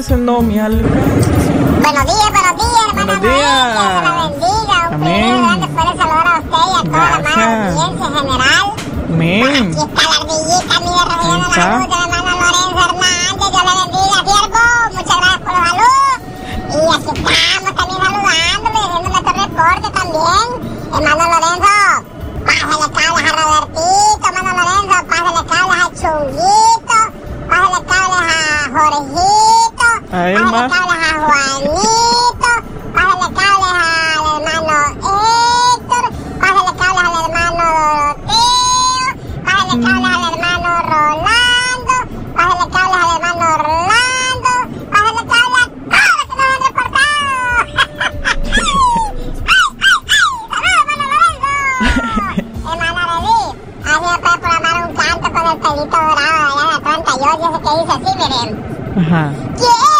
No me alcanza. Buenos días, hermana. Buenos días. Dios la bendiga. Un Amén. privilegio grande poder saludar a usted y a toda la Gracias. amada audiencia general. Amén. Aquí está la ardillita, mire, recibiendo la Ahí está. salud del hermano Lorenzo Hernández. Dios le bendiga, siervo. Muchas gracias por los saludos. Y aquí estamos también saludándole, haciendo nuestro reporte también. Hermano Lorenzo, pásale cables a Robertito. Hermano Lorenzo, pásale cables a Chunguito. Pásale cables a Jorgito. A él Pásale más. cables a Juanito. Pásale cables al hermano Héctor. Pásale cables al hermano Doroteo. Pásale cables al hermano Rolando. Pásale cables al hermano Orlando. Pásale cables a todos los que nos han reportado. ¡Saludos, hermano Lorenzo! Hermana Lely, así me puede programar un canto con el pelito dorado allá de Atlanta, Georgia, ese que dice así, miren. Ajá.